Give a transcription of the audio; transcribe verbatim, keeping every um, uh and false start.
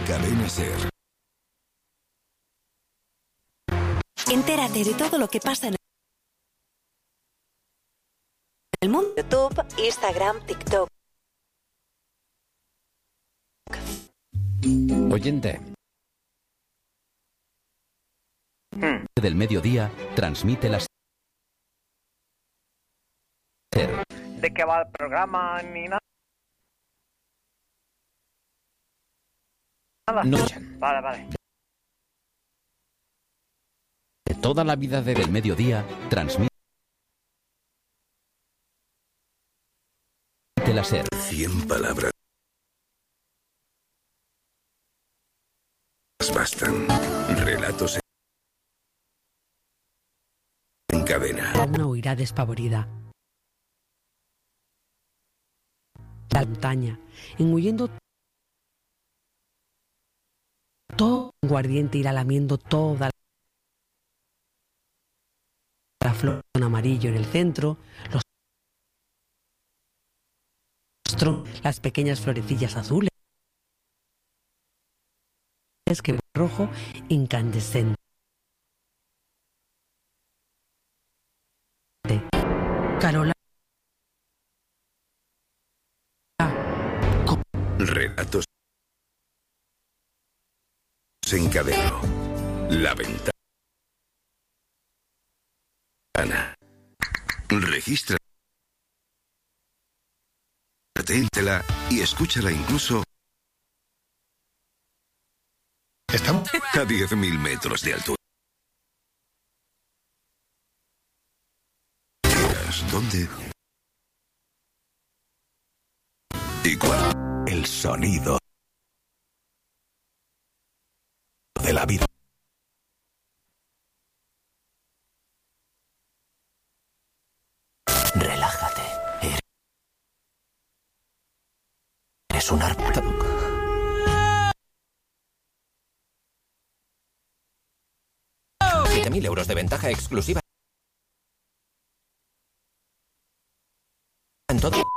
Cadena SER. Entérate de todo lo que pasa en el mundo. YouTube, Instagram, TikTok. Oyente. Hmm. Del mediodía transmite las... ¿De qué va el programa ni nada? Nada. No. Vale, vale. De toda la vida de del mediodía transmite la SER. Cien palabras bastan. Relatos en cadena. Una huirá despavorida. La montaña, engullendo todo un guardiente, irá lamiendo toda la flor en amarillo en el centro, los las pequeñas florecillas azules que rojo incandescente. Carola. Relatos en cadena. La ventana. Registra. Aténtela y escúchala incluso ¿Estamos? a diez mil metros de altura. ¿Dónde? ¿Y cuál? El sonido de la vida. Relájate. Eres un árbol. siete mil euros de ventaja exclusiva en todo.